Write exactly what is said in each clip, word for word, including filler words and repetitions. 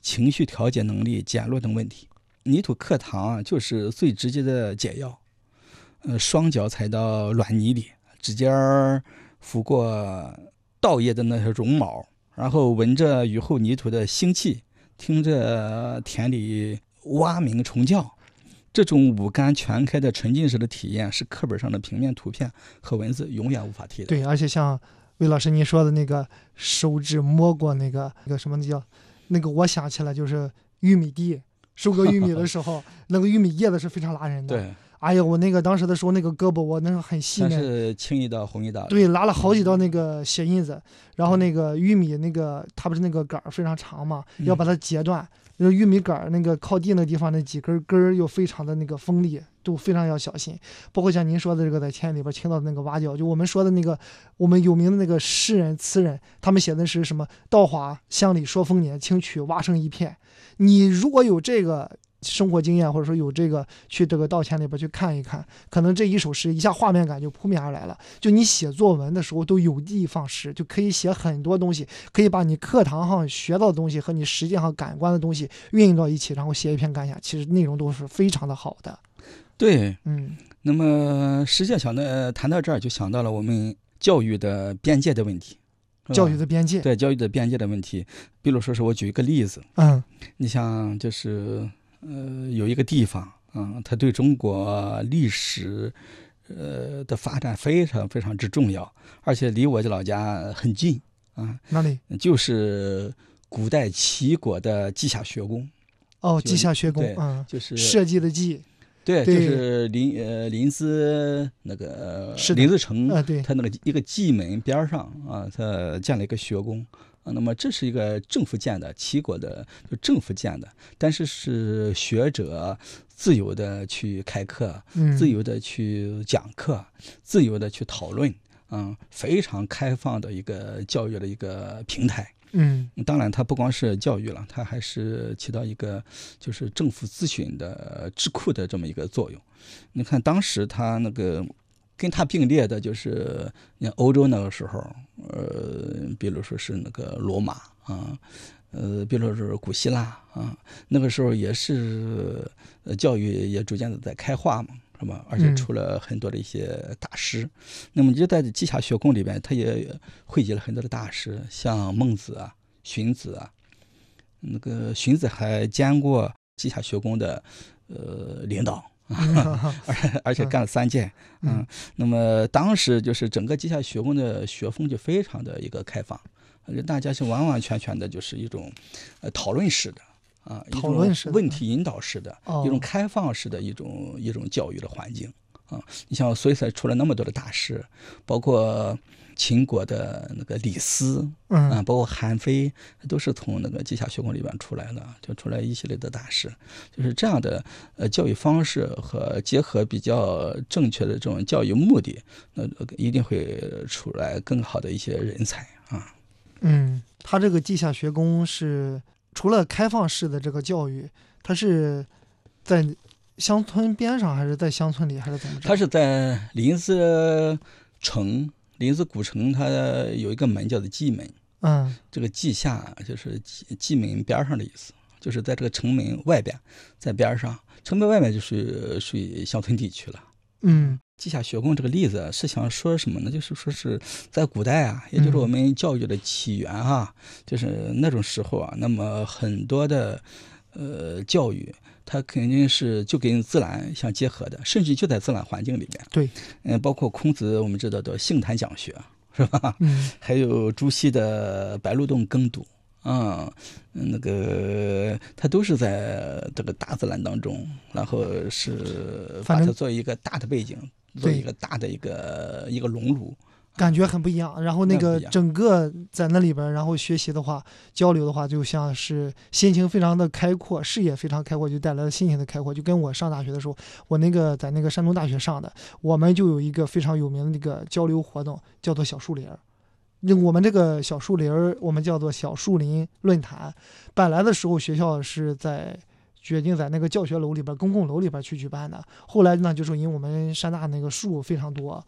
情绪调节能力减弱等问题。泥土课堂啊，就是最直接的解药。呃，双脚踩到软泥里，指尖拂过稻叶的那些绒毛，然后闻着雨后泥土的腥气，听着田里蛙鸣虫叫，这种五感全开的沉浸式的体验，是课本上的平面图片和文字永远无法替代。 对，而且像魏老师您说的那个手指摸过那个那个什么叫那个，我想起来就是玉米地，收割玉米的时候，那个玉米叶子是非常拉人的。 对。 哎呀，我那个当时的时候，那个胳膊我那个很细嫩，是青一道红一道。 对，拉了好几道那个血印子，嗯、然后那个玉米那个它不是那个杆儿非常长嘛，嗯、要把它截断。那玉米杆儿那个靠地那个地方那几根根儿又非常的那个锋利，都非常要小心。包括像您说的这个在田里边听到的那个蛙叫，就我们说的那个我们有名的那个诗人词人，他们写的是什么“稻花香里说丰年，轻曲蛙声一片”。你如果有这个生活经验，或者说有这个去这个稻田里边去看一看，可能这一首诗一下画面感就扑面而来了。就你写作文的时候都有的放矢，就可以写很多东西，可以把你课堂上学到的东西和你实际上感官的东西运用到一起，然后写一篇感想，其实内容都是非常的好的。 对， 嗯， 那么实际上呢，谈到这儿就想到了我们教育的边界的问题。 教育的边界， 对，教育的边界的问题。比如说是我举一个例子， 嗯， 你像就是呃有一个地方啊、嗯，它对中国历史呃的发展非常非常之重要，而且离我的老家很近啊。 哪里？ 就是古代齐国的稷下学宫。 哦，稷下学宫，嗯， 就是设计的稷。 对，就是临呃临淄那个临淄城， 呃，对， 它那个一个蓟门边上啊，它建了一个学宫啊。那么这是一个政府建的，齐国的就政府建的，但是是学者自由的去开课， 嗯、 自由的去讲课，自由的去讨论，嗯，非常开放的一个教育的一个平台。 嗯， 当然它不光是教育了，它还是起到一个就是政府咨询的智库的这么一个作用。你看当时它那个跟它并列的就是你看欧洲那个时候，呃，比如说是那个罗马啊，呃，比如说是古希腊啊，那个时候也是呃教育也逐渐的在开化嘛。是吧？而且出了很多的一些大师，嗯、那么就在稷下学宫里边，他也汇集了很多的大师，像孟子啊、荀子啊。那个荀子还兼过稷下学宫的呃领导，嗯、而且而且干了三届。嗯，嗯那么当时就是整个稷下学宫的学风就非常的一个开放，大家是完完全全的就是一种呃讨论式的。啊， 讨论式的问题引导式的、 哦、 一种开放式的一种一种教育的环境啊。你像，所以才出了那么多的大师，包括秦国的那个李斯， 嗯啊，包括韩非，都是从那个稷下学宫里边出来的，就出来一系列的大师。就是这样的呃教育方式和结合比较正确的这种教育目的，那一定会出来更好的一些人才啊。 嗯，他这个稷下学宫是。除了开放式的这个教育，它是在乡村边上，还是在乡村里，还是怎么着？ 它是在临淄城，临淄古城，它有一个门叫做蓟门。 嗯， 这个稷下就是蓟门边上的意思，就是在这个城门外边，在边上，城门外面就是属于乡村地区了。 嗯。 稷下学宫这个例子是想说什么呢？就是说是在古代啊，也就是我们教育的起源啊，嗯、就是那种时候啊，那么很多的呃教育，它肯定是就跟自然相结合的，甚至就在自然环境里面。 对， 嗯、呃，包括孔子我们知道的杏坛讲学，是吧？ 嗯， 还有朱熹的白鹿洞耕读。啊、嗯，那个它都是在这个大自然当中，然后是把它作为一个大的背景，做一个大的一个一个熔炉， 感觉很不一样。然后那个整个在那里边，然后学习的话、交流的话，就像是心情非常的开阔，视野非常开阔，就带来了心情的开阔。就跟我上大学的时候，我那个在那个山东大学上的，我们就有一个非常有名的那个交流活动，叫做小树林。我们这个小树林我们叫做小树林论坛。本来的时候学校是在决定在那个教学楼里边、公共楼里边去举办的，后来呢就是因为我们山大那个树非常多，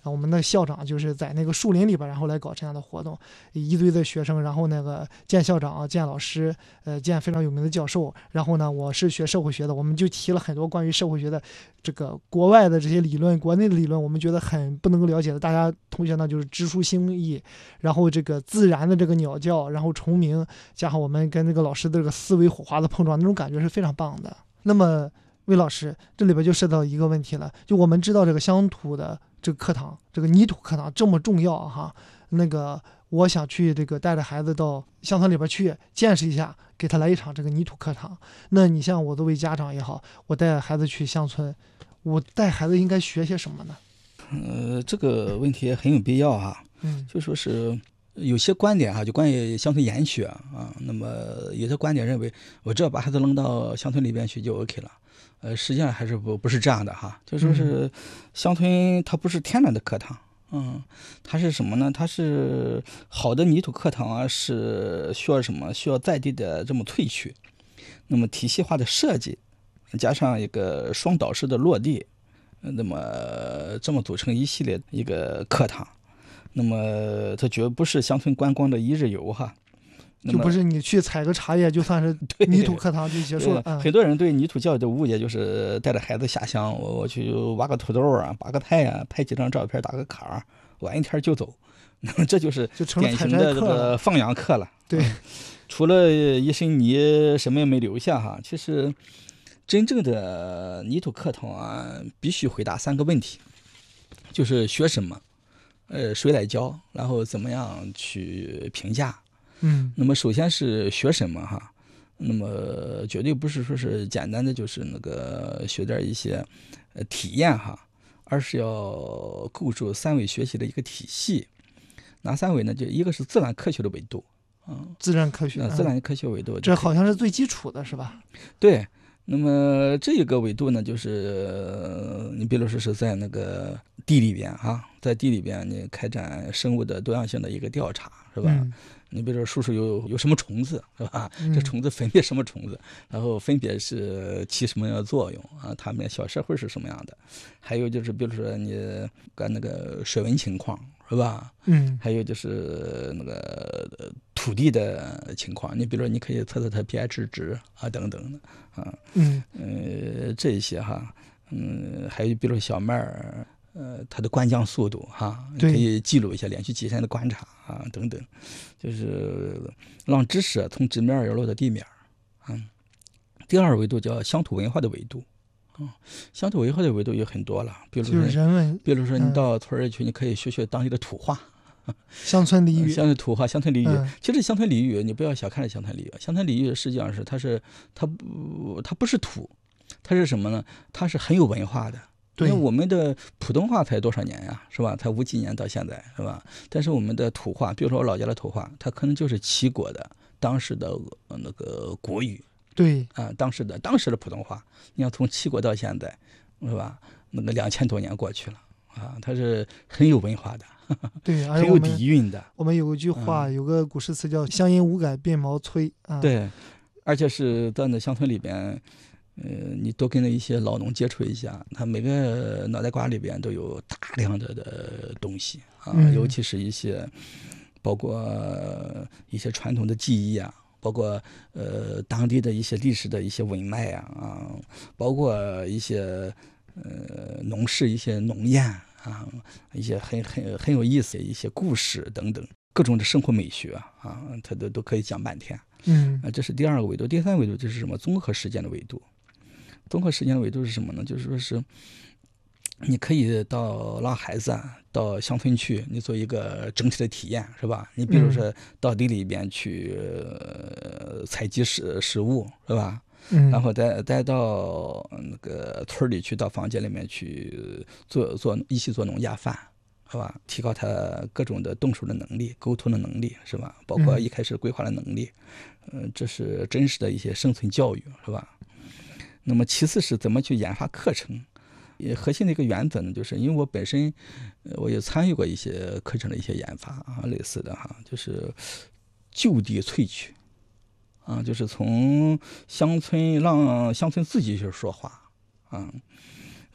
啊，我们的校长就是在那个树林里边，然后来搞这样的活动，一堆的学生，然后那个见校长、见老师，呃，见非常有名的教授。然后呢，我是学社会学的，我们就提了很多关于社会学的这个国外的这些理论、国内的理论，我们觉得很不能够了解的，大家同学呢就是知书兴义，然后这个自然的这个鸟叫，然后虫鸣，加上我们跟那个老师的这个思维火花的碰撞，那种感觉是非常棒的。那么魏老师，这里边就涉及到一个问题了，就我们知道这个乡土的这个课堂，这个泥土课堂这么重要哈，那个我想去这个带着孩子到乡村里边去见识一下，给他来一场这个泥土课堂。那你像我作为家长也好，我带孩子去乡村，我带孩子应该学些什么呢？ 呃，这个问题很有必要哈， 嗯， 就说是有些观点哈，就关于乡村研学啊，那么有些观点认为，我只要把孩子扔到乡村里边去就 OK 了。呃，实际上还是不不是这样的哈，就说是乡村它不是天然的课堂，嗯，它是什么呢？它是好的泥土课堂啊，是需要什么？需要在地的这么萃取，那么体系化的设计，加上一个双导师的落地，那么这么组成一系列一个课堂，那么它绝不是乡村观光的一日游哈。 就不是你去采个茶叶就算是泥土课堂就结束了。嗯、 很多人对泥土教育的误解就是带着孩子下乡，我我去挖个土豆啊，拔个菜啊，拍几张照片，打个卡儿，玩一天就走。那么这就是典型的这个放羊课了。 对、嗯， 除了一身泥什么也没留下哈。其实真正的泥土课堂啊，必须回答三个问题，就是学什么，呃，谁来教，然后怎么样去评价。 嗯， 那么首先是学什么哈，那么绝对不是说是简单的就是那个学点一些呃体验哈，而是要构筑三维学习的一个体系。哪三维呢？就一个是自然科学的维度，嗯， 自然科学， 呃、自然科学维度， 这好像是最基础的是吧？ 对。那么这一个维度呢，就是你比如说是在那个地里边哈，在地里边你开展生物的多样性的一个调查，是吧？嗯，你比如说数数有有什么虫子，是吧？嗯、这虫子分别什么虫子，然后分别是起什么样的作用啊？它们小社会是什么样的？还有就是比如说你干那个水文情况，是吧？ 嗯， 还有就是那个土地的情况，你比如说你可以测测它 pH 值啊等等的啊。 嗯， 呃，这一些哈，嗯，还有比如小麦儿。呃，它的灌浆速度哈，可以记录一下连续几天的观察啊，等等，就是让知识从纸面儿落到地面儿。嗯，第二维度叫乡土文化的维度，啊，乡土文化的维度有很多了，比如说人文， 比如说你到村里去，你可以学学当地的土话， 乡村俚语， 乡村土话、乡村俚语。嗯、其实乡村俚语你不要小看这乡村俚语，乡村俚语实际上是它是它不它不是土，它是什么呢？它是很有文化的。因为我们的普通话才多少年呀，是吧？才五几年到现在，是吧？但是我们的土话，比如说我老家的土话，它可能就是齐国的当时的那个国语， 对啊、呃，当时的当时的普通话，你要从齐国到现在，是吧？那个两千多年过去了啊，它是很有文化的， 对， 很有底蕴的。 我们有一句话，嗯、有个古诗词叫“乡音无改鬓毛衰”啊， 对，而且是在那乡村里边。呃，你多跟那一些老农接触一下，他每个脑袋瓜里边都有大量的的东西啊， 嗯、 尤其是一些包括一些传统的技艺啊，包括呃当地的一些历史的一些文脉啊啊，包括一些呃农事一些农谚啊，一些很很很有意思的一些故事等等，各种的生活美学啊，它都都可以讲半天。 嗯， 啊，这是第二个维度，第三个维度就是什么？综合实践的维度。综合实践的维度是什么呢？就是说是，你可以到让孩子啊到乡村去，你做一个整体的体验，是吧？你比如说到地里边去、呃、采集食食物，是吧？ 嗯， 然后再再到那个村里去，到房间里面去做做一起做农家饭，是吧？提高他各种的动手的能力、沟通的能力，是吧？包括一开始规划的能力，嗯、呃，这是真实的一些生存教育，是吧？那么其次是怎么去研发课程，也核心的一个原则呢，就是因为我本身，呃，我也参与过一些课程的一些研发啊，类似的哈，就是就地萃取，啊，就是从乡村让乡村自己去说话，啊，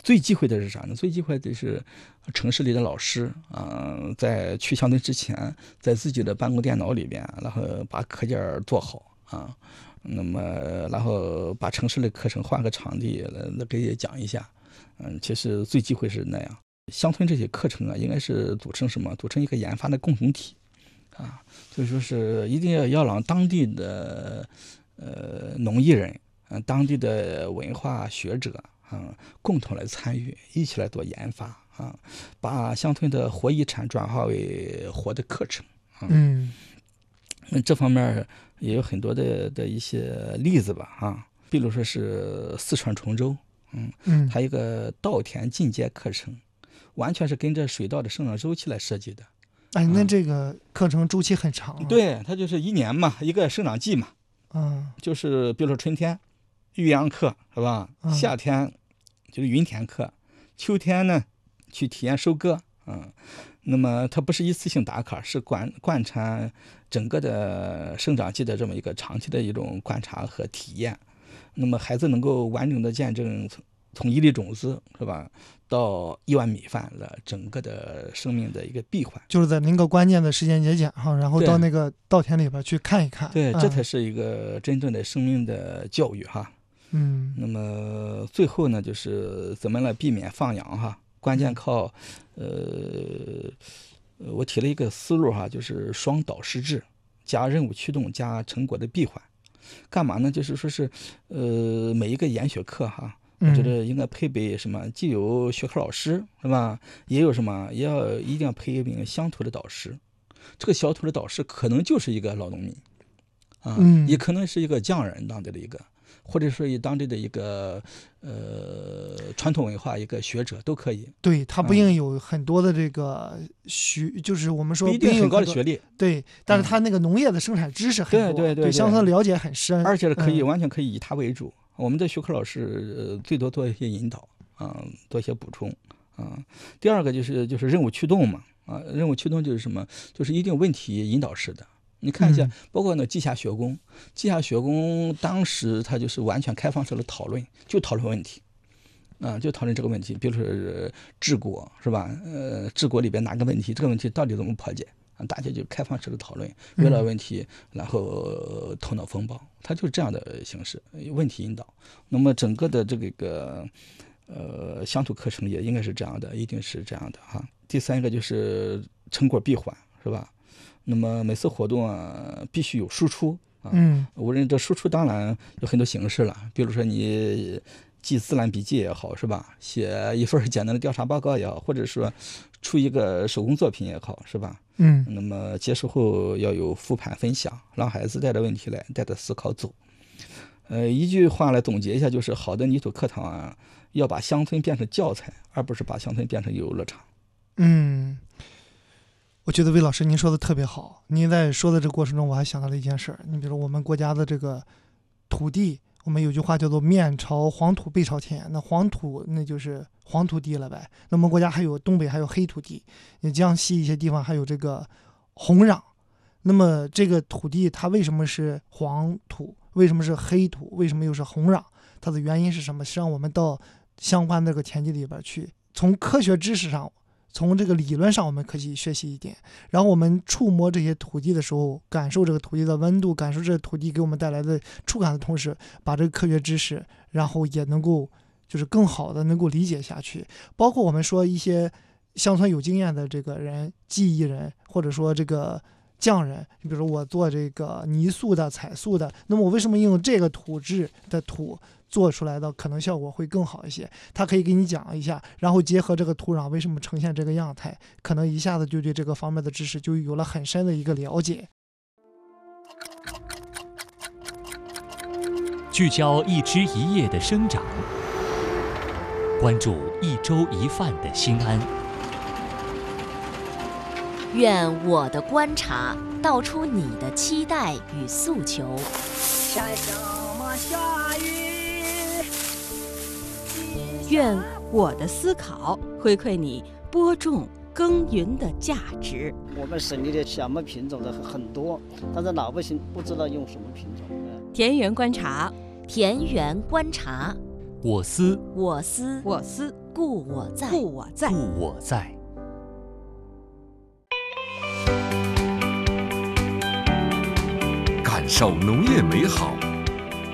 最忌讳的是啥呢？最忌讳的是城市里的老师啊、呃，在去乡村之前，在自己的办公电脑里边，然后把课件做好啊，那么然后把城市的课程换个场地来来给讲一下。嗯，其实最忌讳是那样。乡村这些课程啊，应该是组成什么？组成一个研发的共同体啊，所以说是一定要要让当地的呃农艺人，嗯、呃，当地的文化学者。嗯，共同来参与，一起来做研发啊，把乡村的活遗产转化为活的课程啊。 嗯， 这方面也有很多的的一些例子吧啊，比如说是四川崇州，嗯嗯，它一个稻田进阶课程，完全是跟着水稻的生长周期来设计的。 哎，那这个课程周期很长、啊。 对，它就是一年嘛，一个生长季嘛。 嗯， 就是比如说春天育秧课是吧？ 嗯、 夏天就是云田课，秋天呢去体验收割，嗯，那么它不是一次性打卡，是贯贯穿整个的生长季的这么一个长期的一种观察和体验。那么孩子能够完整的见证从从一粒种子是吧，到一碗米饭了整个的生命的一个闭环， 就是在那个关键的时间节点上，然后到那个稻田里边去看一看。 对，这才是一个真正的生命的教育哈。 嗯， 那么最后呢，就是怎么来避免放羊哈？关键靠，呃，我提了一个思路哈，就是双导师制，加任务驱动，加成果的闭环。干嘛呢？就是说是，呃，每一个研学课哈，我觉得应该配备什么？既有学科老师是吧？也有什么？也要一定要配备乡土的导师。这个乡土的导师可能就是一个老农民，啊， 嗯、 也可能是一个匠人当地的一个。或者说以当地的一个呃传统文化一个学者都可以， 对他不一定有很多的这个学，嗯、就是我们说不一定很高的学历， 对，但是他那个农业的生产知识很多， 对对 对, 对乡村了解很深， 而且可以、 嗯、 完全可以以他为主。我们的学科老师、呃、最多做一些引导啊、呃，做一些补充啊。第二个就是就是任务驱动嘛啊，任务驱动就是什么？就是一定问题引导式的。你看一下，包括那稷下学宫，稷下学宫当时它就是完全开放式的讨论，就讨论问题，啊、呃，就讨论这个问题，比如说治国是吧？呃，治国里边哪个问题，这个问题到底怎么破解啊？大家就开放式的讨论，围绕问题，然后头脑风暴，它就是这样的形式，问题引导。那么整个的这个个呃乡土课程也应该是这样的，一定是这样的哈。第三个就是成果闭环，是吧？那么每次活动啊，必须有输出啊。 嗯， 我认为这输出当然有很多形式了，比如说你记自然笔记也好，是吧？写一份简单的调查报告也好，或者说出一个手工作品也好，是吧？ 嗯， 那么结束后要有复盘分享，让孩子带着问题来，带着思考走。呃，一句话来总结一下，就是好的泥土课堂啊，要把乡村变成教材，而不是把乡村变成游乐场。 嗯。我觉得魏老师您说的特别好，您在说的这个过程中，我还想到了一件事儿。你比如我们国家的这个土地，我们有句话叫做面朝黄土背朝天，那黄土那就是黄土地了呗。那我们国家还有东北还有黑土地，你江西一些地方还有这个红壤。那么这个土地它为什么是黄土，为什么是黑土，为什么又是红壤，它的原因是什么？实际上我们到相关的这个田地里边去，从科学知识上，从这个理论上我们可以学习一点，然后我们触摸这些土地的时候，感受这个土地的温度，感受这个土地给我们带来的触感的同时，把这个科学知识然后也能够就是更好的能够理解下去。包括我们说一些乡村有经验的这个人，技艺人，或者说这个匠人，你比如说我做这个泥塑的、彩塑的，那么我为什么用这个土质的土做出来的可能效果会更好一些？他可以给你讲一下，然后结合这个土壤为什么呈现这个样态，可能一下子就对这个方面的知识就有了很深的一个了解。 聚焦一枝一叶的生长，关注一粥一饭的心安。 愿我的观察道出你的期待与诉求。 下什么下雨？ 愿我的思考回馈你播种耕耘的价值。 我们省里的小麦品种的很多，但是老百姓不知道用什么品种。 田园观察， 田园观察， 我思我思我思故我在， 故我在， 故我在。 感受农业美好，